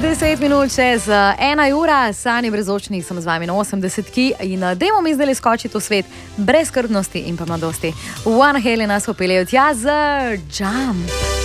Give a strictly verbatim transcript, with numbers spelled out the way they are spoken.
Deset minut čez ena ura, Sani Brezočnik, sem z vami na osemdesetki in dajmo mi zdaj skočiti v svet brezskrbnosti in pa mladosti. Van Halen nas popeljejo tja z Jump.